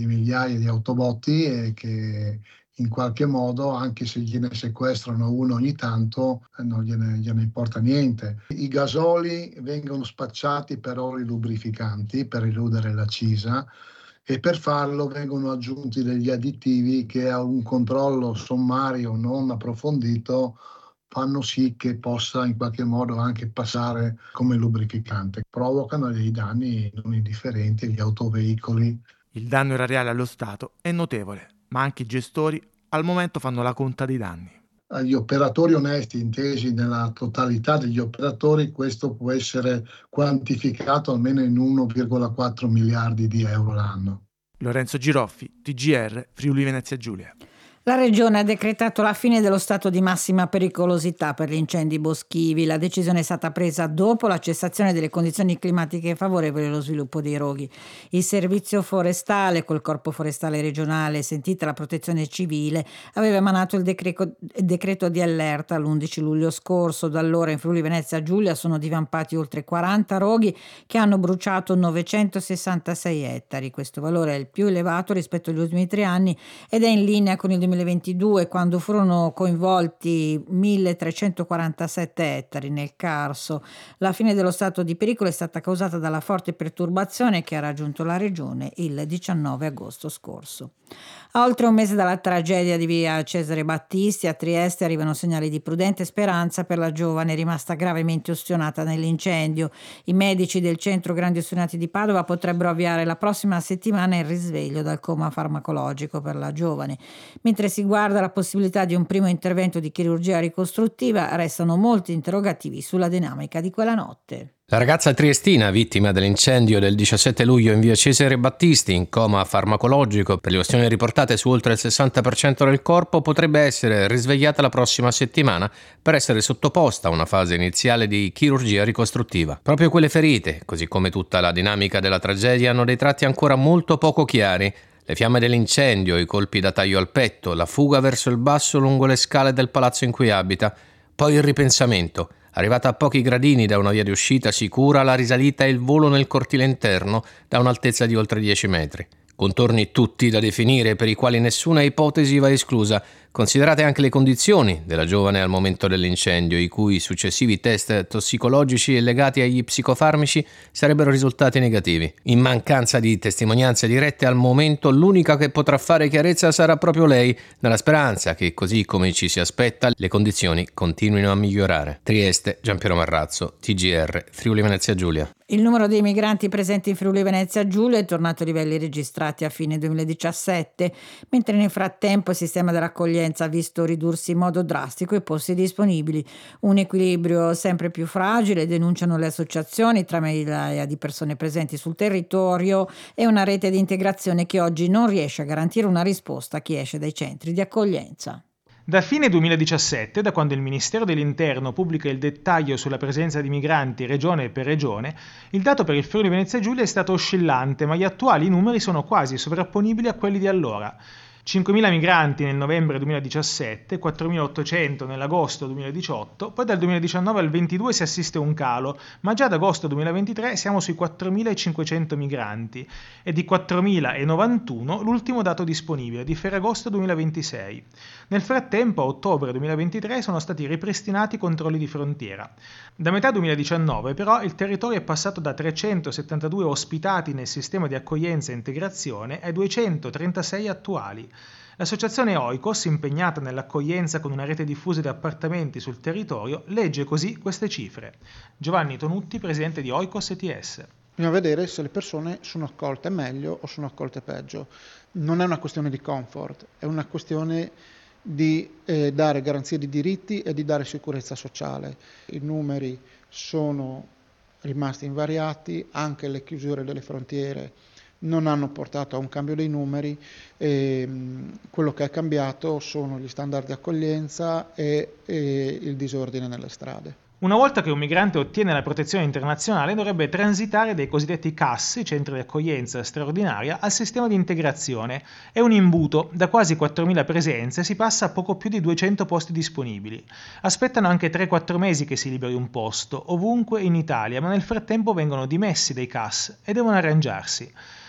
di migliaia di autobotti e che in qualche modo, anche se gliene sequestrano uno ogni tanto, non gliene importa niente. I gasoli vengono spacciati per oli lubrificanti per eludere la accisa, e per farlo vengono aggiunti degli additivi che a un controllo sommario non approfondito fanno sì che possa in qualche modo anche passare come lubrificante. Provocano dei danni non indifferenti agli autoveicoli. Il danno erariale allo Stato è notevole, ma anche i gestori al momento fanno la conta dei danni. Agli operatori onesti, intesi nella totalità degli operatori, questo può essere quantificato almeno in 1,4 miliardi di euro l'anno. Lorenzo Giroffi, TGR, Friuli Venezia Giulia. La Regione ha decretato la fine dello stato di massima pericolosità per gli incendi boschivi. La decisione è stata presa dopo la cessazione delle condizioni climatiche favorevoli allo sviluppo dei roghi. Il servizio forestale, col corpo forestale regionale, sentita la protezione civile, aveva emanato il decreto di allerta l'11 luglio scorso. Da allora in Friuli Venezia Giulia sono divampati oltre 40 roghi che hanno bruciato 966 ettari. Questo valore è il più elevato rispetto agli ultimi 3 anni ed è in linea con il 2022, quando furono coinvolti 1347 ettari nel Carso. La fine dello stato di pericolo è stata causata dalla forte perturbazione che ha raggiunto la regione il 19 agosto scorso. A oltre un mese dalla tragedia di via Cesare Battisti a Trieste arrivano segnali di prudente speranza per la giovane rimasta gravemente ustionata nell'incendio. I medici del centro Grandi Ustionati di Padova potrebbero avviare la prossima settimana il risveglio dal coma farmacologico per la giovane. Mentre si guarda la possibilità di un primo intervento di chirurgia ricostruttiva, restano molti interrogativi sulla dinamica di quella notte. La ragazza triestina, vittima dell'incendio del 17 luglio in via Cesare Battisti, in coma farmacologico per le ustioni riportate su oltre il 60% del corpo, potrebbe essere risvegliata la prossima settimana per essere sottoposta a una fase iniziale di chirurgia ricostruttiva. Proprio quelle ferite, così come tutta la dinamica della tragedia, hanno dei tratti ancora molto poco chiari. Le fiamme dell'incendio, i colpi da taglio al petto, la fuga verso il basso lungo le scale del palazzo in cui abita, poi il ripensamento. Arrivata a pochi gradini da una via di uscita sicura, la risalita e il volo nel cortile interno da un'altezza di oltre 10 metri. Contorni tutti da definire, per i quali nessuna ipotesi va esclusa, considerate anche le condizioni della giovane al momento dell'incendio, i cui successivi test tossicologici e legati agli psicofarmaci sarebbero risultati negativi. In mancanza di testimonianze dirette al momento, l'unica che potrà fare chiarezza sarà proprio lei, nella speranza che, così come ci si aspetta, le condizioni continuino a migliorare. Trieste, Giampiero Marrazzo, TGR, Friuli Venezia Giulia. Il numero dei migranti presenti in Friuli Venezia Giulia è tornato ai livelli registrati a fine 2017, mentre nel frattempo il sistema dell'accoglienza ha visto ridursi in modo drastico i posti disponibili. Un equilibrio sempre più fragile, denunciano le associazioni, tra migliaia di persone presenti sul territorio e una rete di integrazione che oggi non riesce a garantire una risposta a chi esce dai centri di accoglienza. Da fine 2017, da quando il Ministero dell'Interno pubblica il dettaglio sulla presenza di migranti regione per regione, il dato per il Friuli Venezia Giulia è stato oscillante, ma gli attuali numeri sono quasi sovrapponibili a quelli di allora. 5.000 migranti nel novembre 2017, 4.800 nell'agosto 2018, poi dal 2019 al 2022 si assiste a un calo, ma già ad agosto 2023 siamo sui 4.500 migranti e di 4.091 l'ultimo dato disponibile di Ferragosto 2026. Nel frattempo a ottobre 2023 sono stati ripristinati i controlli di frontiera. Da metà 2019 però il territorio è passato da 372 ospitati nel sistema di accoglienza e integrazione ai 236 attuali. L'associazione Oikos, impegnata nell'accoglienza con una rete diffusa di appartamenti sul territorio, legge così queste cifre. Giovanni Tonutti, presidente di Oikos ETS. Bisogna vedere se le persone sono accolte meglio o sono accolte peggio. Non è una questione di comfort, è una questione di dare garanzie di diritti e di dare sicurezza sociale. I numeri sono rimasti invariati, anche le chiusure delle frontiere non hanno portato a un cambio dei numeri, quello che è cambiato sono gli standard di accoglienza e il disordine nelle strade. Una volta che un migrante ottiene la protezione internazionale dovrebbe transitare dai cosiddetti CAS, i centri di accoglienza straordinaria, al sistema di integrazione. È un imbuto, da quasi 4.000 presenze si passa a poco più di 200 posti disponibili. Aspettano anche 3-4 mesi che si liberi un posto, ovunque in Italia, ma nel frattempo vengono dimessi dai CAS e devono arrangiarsi.